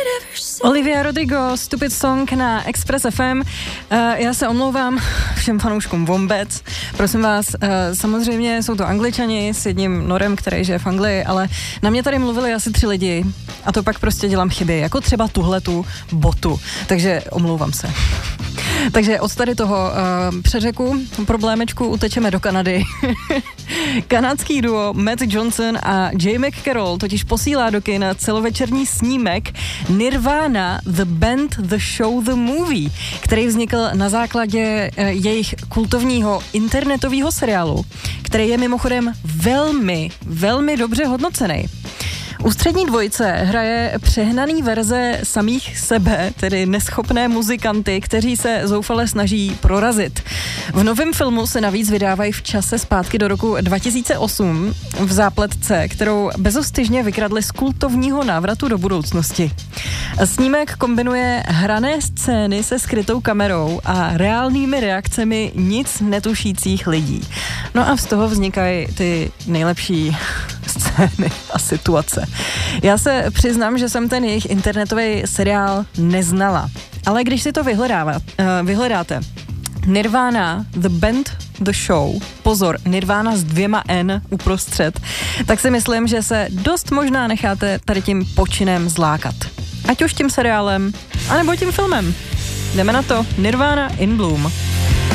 Olivia Rodrigo, Stupid Song na Express FM. Já se omlouvám všem fanouškům Wombats. Prosím vás, samozřejmě jsou to Angličani s jedním norem, který žije v Anglii, ale na mě tady mluvili asi 3 lidi a to pak prostě dělám chyby, jako třeba tuhletu botu. Takže omlouvám se. Takže od tady toho přeřeku problémečku utečeme do Kanady. Kanadský duo Matt Johnson a Jay McCarroll totiž posílá do kin celovečerní snímek Nirvana The Band, The Show, The Movie, který vznikl na základě jejich kultovního internetového seriálu, který je mimochodem velmi, velmi dobře hodnocený. Ústřední dvojice hraje přehnaný verze samých sebe, tedy neschopné muzikanty, kteří se zoufale snaží prorazit. V novém filmu se navíc vydávají v čase zpátky do roku 2008 v zápletce, kterou bezostyžně vykradli z kultovního návratu do budoucnosti. Snímek kombinuje hrané scény se skrytou kamerou a reálnými reakcemi nic netušících lidí. No a z toho vznikají ty nejlepší scény a situace. Já se přiznám, že jsem ten jejich internetový seriál neznala, ale když si to vyhledáte, Nirvana, The Band, The Show, pozor, Nirvana s 2 N uprostřed, tak si myslím, že se dost možná necháte tady tím počinem zlákat. Ať už tím seriálem, anebo tím filmem. Jdeme na to, Nirvana in Bloom.